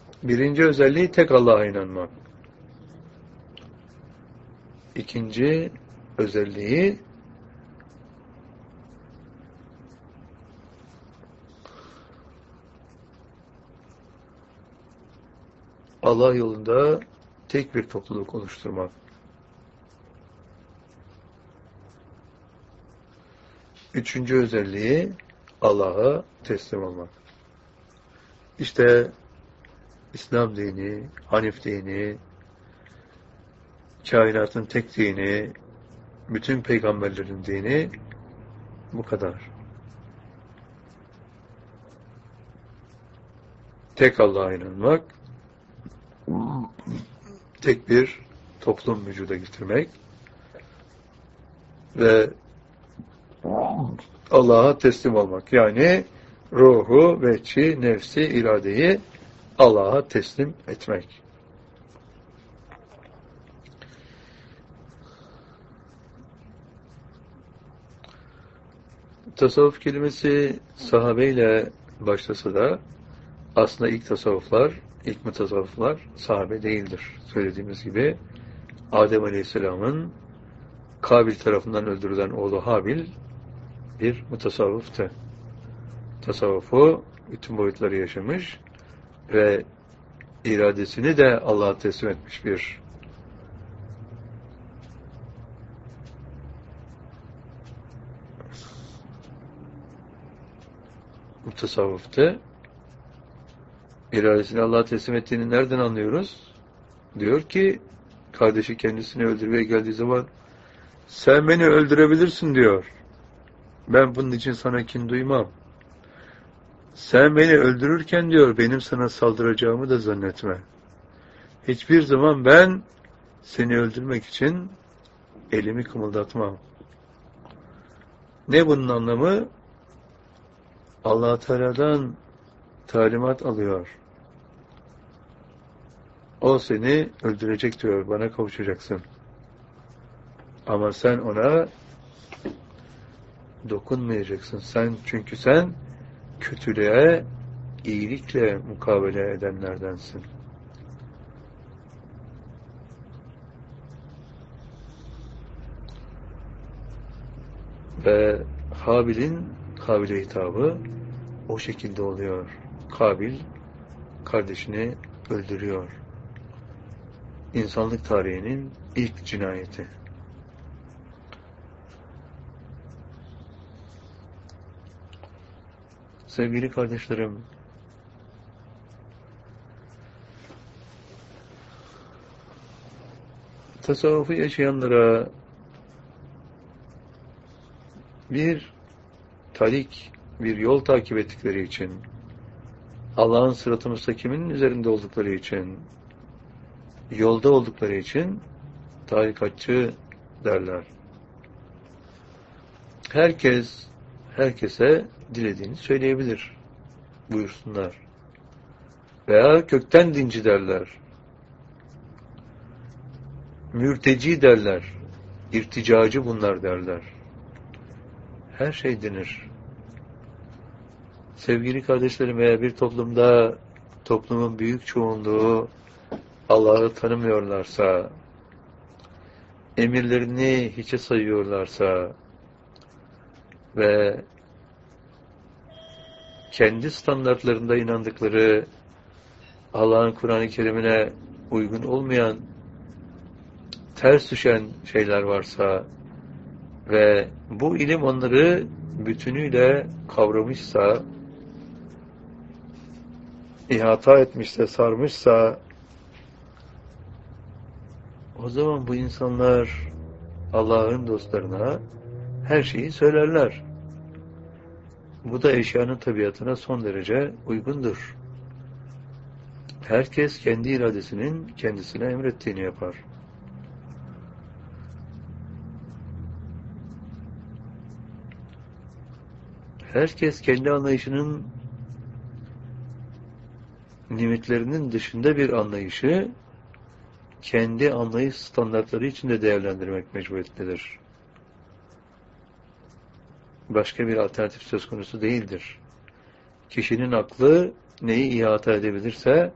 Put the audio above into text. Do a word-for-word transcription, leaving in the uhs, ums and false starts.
Birinci özelliği tek Allah'a inanmak. İkinci özelliği Allah yolunda tek bir topluluk oluşturmak. Üçüncü özelliği Allah'a teslim olmak. İşte İslam dini, Hanif dini, kainatın tek dini, bütün peygamberlerin dini bu kadar. Tek Allah'a inanmak, tek bir toplum vücuda getirmek ve Allah'a teslim olmak. Yani ruhu, veçi, nefsi, iradeyi Allah'a teslim etmek. Tasavvuf kelimesi sahabeyle başlasa da aslında ilk tasavvuflar, ilk mutasavvıflar sahabe değildir. Söylediğimiz gibi Adem Aleyhisselam'ın Kabil tarafından öldürülen oğlu Habil bir mutasavvıftı. Tasavvufu bütün boyutları yaşamış ve iradesini de Allah'a teslim etmiş bir mutasavvıftı. İradesini Allah'a teslim ettiğini nereden anlıyoruz? Diyor ki, kardeşi kendisini öldürmeye geldiği zaman sen beni öldürebilirsin diyor. Ben bunun için sana kin duymam. Sen beni öldürürken diyor, benim sana saldıracağımı da zannetme. Hiçbir zaman ben seni öldürmek için elimi kımıldatmam. Ne bunun anlamı? Allah Teala'dan talimat alıyor. O seni öldürecek diyor, bana kavuşacaksın. Ama sen ona dokunmayacaksın. Sen, çünkü sen kötülüğe iyilikle mukabele edenlerdensin. Ve Habil'in Kabil'e hitabı o şekilde oluyor. Kabil kardeşini öldürüyor. İnsanlık tarihinin ilk cinayeti. Sevgili kardeşlerim, tasavvufu yaşayanlara bir talik, bir yol takip ettikleri için, Allah'ın sırat-ı müstakiminin üzerinde oldukları için, yolda oldukları için tarikatçı derler. Herkes, herkese dilediğini söyleyebilir, buyursunlar. Veya kökten dinci derler. Mürteci derler. İrticacı bunlar derler. Her şey denir. Sevgili kardeşlerim, eğer bir toplumda toplumun büyük çoğunluğu Allah'ı tanımıyorlarsa, emirlerini hiçe sayıyorlarsa ve kendi standartlarında inandıkları Allah'ın Kur'an-ı Kerim'ine uygun olmayan, ters düşen şeyler varsa ve bu ilim onları bütünüyle kavramışsa, ihata etmişse, sarmışsa, o zaman bu insanlar Allah'ın dostlarına her şeyi söylerler. Bu da eşyanın tabiatına son derece uygundur. Herkes kendi iradesinin kendisine emrettiğini yapar. Herkes kendi anlayışının limitlerinin dışında bir anlayışı kendi anlayış standartları içinde değerlendirmek mecburiyetindedir. Başka bir alternatif söz konusu değildir. Kişinin aklı neyi ihata edebilirse